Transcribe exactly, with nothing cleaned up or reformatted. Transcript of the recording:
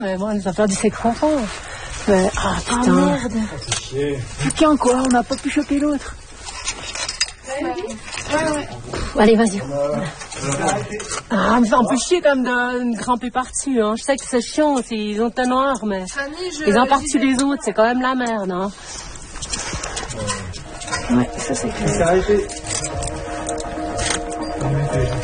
Mais moi, elle nous a perdu ses crampons. Mais, ah putain. Ah merde. Putain quoi, on n'a pas pu choper l'autre. Allez, vas-y. Ah, mais ça en peut chier quand même de grimper par-dessus. Hein. Je sais que c'est chiant, ils ont ta noir, mais ils ont par-dessus les autres, c'est quand même la merde. Hein. Ouais, ça c'est clair.